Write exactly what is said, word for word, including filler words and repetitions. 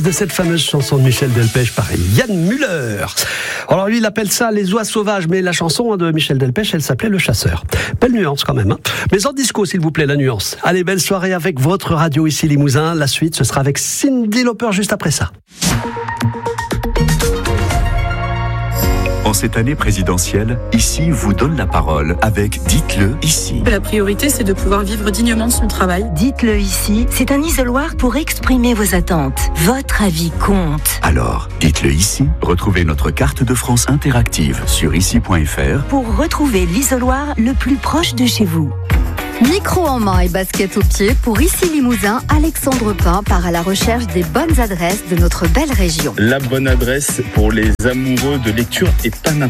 De cette fameuse chanson de Michel Delpech par Yann Müller. Alors lui, il appelle ça les oies sauvages, mais la chanson de Michel Delpech, elle s'appelait Le Chasseur. Belle nuance quand même. Hein. Mais en disco, s'il vous plaît, la nuance. Allez, belle soirée avec votre radio ici Limousin. La suite, ce sera avec Cyndi Lauper juste après ça. En cette année présidentielle, Ici vous donne la parole avec Dites-le ici. La priorité, c'est de pouvoir vivre dignement de son travail. Dites-le ici, c'est un isoloir pour exprimer vos attentes. Votre avis compte. Alors, dites-le ici. Retrouvez notre carte de France interactive sur ici point f r pour retrouver l'isoloir le plus proche de chez vous. Micro en main et basket au pied, pour Ici Limousin, Alexandre Pin part à la recherche des bonnes adresses de notre belle région. La bonne adresse pour les amoureux de lecture et pas n'importe